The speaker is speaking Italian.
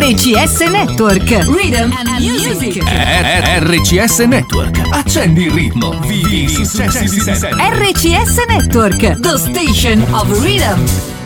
RCS Network, Rhythm and Music. RCS Network. Accendi il ritmo. Vivi i successi di sempre. RCS Network, the station of rhythm.